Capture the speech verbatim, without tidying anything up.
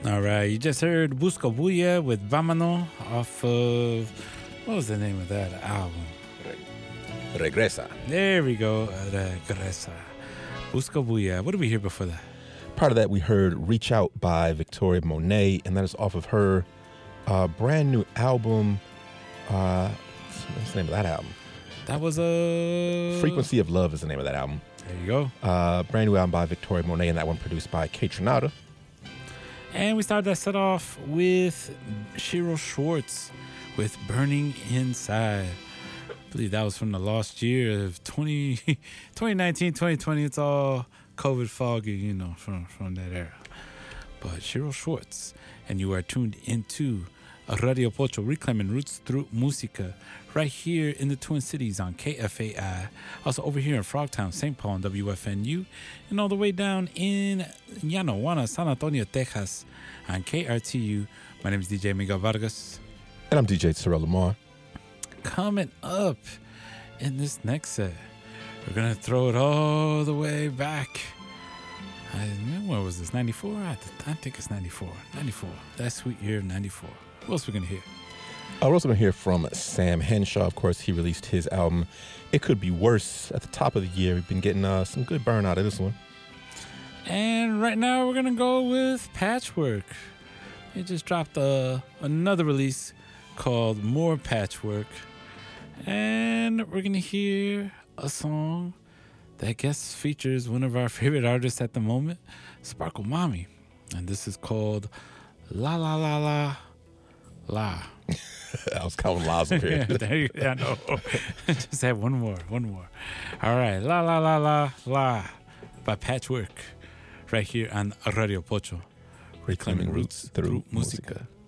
All right, you just heard Busca Bulla with Vámonos off of, what was the name of that album? Regresa. There we go, Regresa. Busca Bulla. What did we hear before that? Part of that we heard Reach Out by Victoria Monet, and that is off of her uh, brand new album. Uh, what's the name of that album? That was a... Frequency of Love is the name of that album. There you go. Uh, brand new album by Victoria Monet, and that one produced by Kate Trinata. And we started that set off with Shiro Schwartz with Burning Inside. I believe that was from the lost year of twenty, twenty nineteen, twenty twenty. It's all COVID foggy, you know, from, from that era. But Shiro Schwartz, and you are tuned into Radio Pocho, reclaiming roots through música, right here in the Twin Cities on K F A I. Also over here in Frogtown, Saint Paul, on W F N U, and all the way down in Llano Juana, San Antonio, Texas, on K R T U. My name is D J Miguel Vargas. And I'm D J Terrell Lamar. Coming up in this next set, we're going to throw it all the way back. I, what was this, ninety-four? I, I think it's ninety-four. ninety-four. That sweet year of ninety-four. What else are we going to hear? Uh, we're also going to hear from Sam Henshaw. Of course, he released his album, It Could Be Worse, at the top of the year. We've been getting uh, some good burn out of this one. And right now, we're going to go with Patchwork. They just dropped uh, another release called More Patchwork. And we're going to hear a song that I guess features one of our favorite artists at the moment, Sparkle Mommy. And this is called La La La La La. I was counting la's up here. Yeah, there you go. I know. Just have one more, one more. All right. La La La La La by Patchwork right here on Radio Pocho. Reclaiming roots through música.